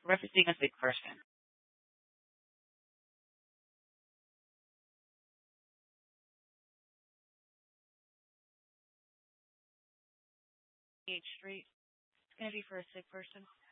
referencing a sick person. H Street. It's gonna be for a sick person.